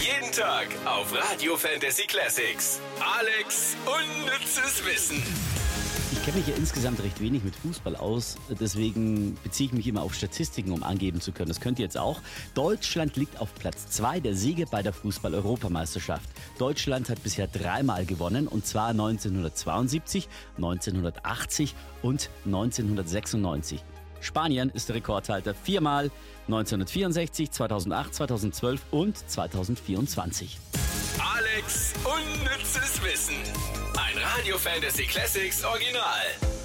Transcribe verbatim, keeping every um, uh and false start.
Jeden Tag auf Radio Fantasy Classics. Alex unnützes Wissen. Ich kenne mich ja insgesamt recht wenig mit Fußball aus, deswegen beziehe ich mich immer auf Statistiken, um angeben zu können. Das könnt ihr jetzt auch. Deutschland liegt auf Platz zwei der Siege bei der Fußball-Europameisterschaft. Deutschland hat bisher dreimal gewonnen, und zwar neunzehnhundertzweiundsiebzig, neunzehnhundertachtzig und neunzehnhundertsechsundneunzig. Spanien ist der Rekordhalter viermal, neunzehnhundertvierundsechzig, zweitausendacht, zweitausendzwölf und zweitausendvierundzwanzig. Alex unnützes Wissen. Ein Radio Fantasy Classics Original.